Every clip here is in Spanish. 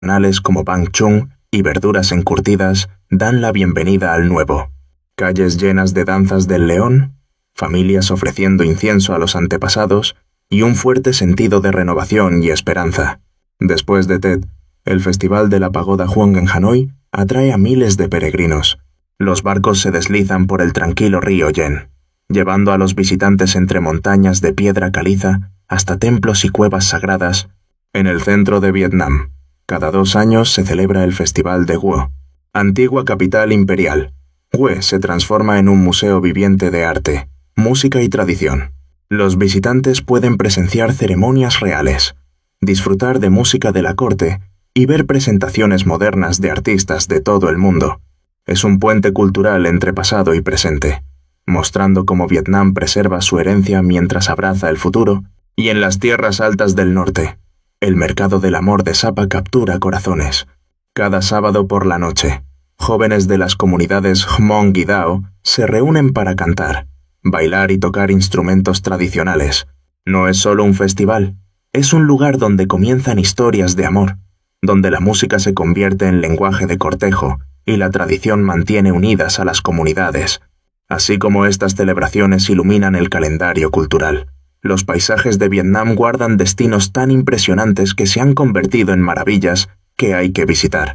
tradicionales como bang chung y verduras encurtidas dan la bienvenida al nuevo. Calles llenas de danzas del león, familias ofreciendo incienso a los antepasados y un fuerte sentido de renovación y esperanza. Después de Tet, el Festival de la Pagoda Hmong en Hanoi atrae a miles de peregrinos. Los barcos se deslizan por el tranquilo río Yen, llevando a los visitantes entre montañas de piedra caliza hasta templos y cuevas sagradas. En el centro de Vietnam, cada 2 años se celebra el Festival de Hue, antigua capital imperial. Hue se transforma en un museo viviente de arte, música y tradición. Los visitantes pueden presenciar ceremonias reales, disfrutar de música de la corte y ver presentaciones modernas de artistas de todo el mundo. Es un puente cultural entre pasado y presente, mostrando cómo Vietnam preserva su herencia mientras abraza el futuro. Y en las tierras altas del norte, el mercado del amor de Sapa captura corazones. Cada sábado por la noche, jóvenes de las comunidades Hmong y Dao se reúnen para cantar, bailar y tocar instrumentos tradicionales. No es solo un festival, es un lugar donde comienzan historias de amor, donde la música se convierte en lenguaje de cortejo y la tradición mantiene unidas a las comunidades. Así como estas celebraciones iluminan el calendario cultural, los paisajes de Vietnam guardan destinos tan impresionantes que se han convertido en maravillas que hay que visitar.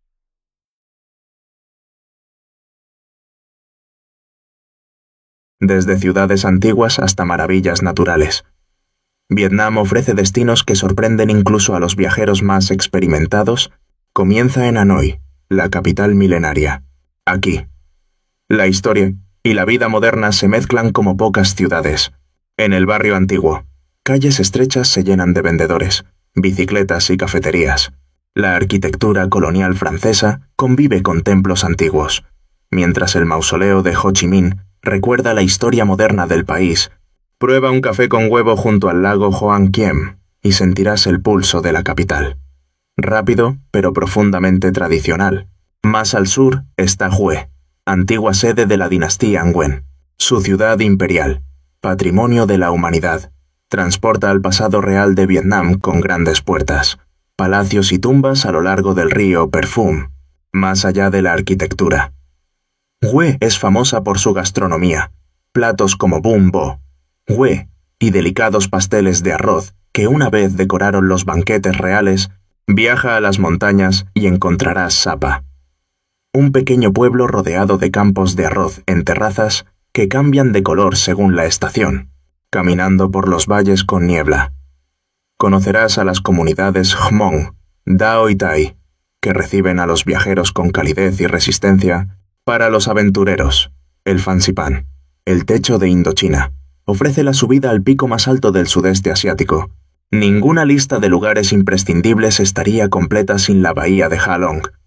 Desde ciudades antiguas hasta maravillas naturales, Vietnam ofrece destinos que sorprenden incluso a los viajeros más experimentados. Comienza en Hanoi, la capital milenaria. Aquí, la historia y la vida moderna se mezclan como pocas ciudades. En el barrio antiguo, calles estrechas se llenan de vendedores, bicicletas y cafeterías. La arquitectura colonial francesa convive con templos antiguos, mientras el mausoleo de Ho Chi Minh recuerda la historia moderna del país. Prueba un café con huevo junto al lago Hoan Kiem y sentirás el pulso de la capital. Rápido, pero profundamente tradicional. Más al sur está Hue, antigua sede de la dinastía Nguyen. Su ciudad imperial, patrimonio de la humanidad, transporta al pasado real de Vietnam con grandes puertas, palacios y tumbas a lo largo del río Perfum, más allá de la arquitectura. Hue es famosa por su gastronomía, platos como bun bo, hue y delicados pasteles de arroz que una vez decoraron los banquetes reales. Viaja a las montañas y encontrarás Sapa, un pequeño pueblo rodeado de campos de arroz en terrazas que cambian de color según la estación, caminando por los valles con niebla. Conocerás a las comunidades Hmong, Dao y Tai, que reciben a los viajeros con calidez y resistencia. Para los aventureros, el Fansipan, el techo de Indochina, ofrece la subida al pico más alto del sudeste asiático. Ninguna lista de lugares imprescindibles estaría completa sin la bahía de Ha Long,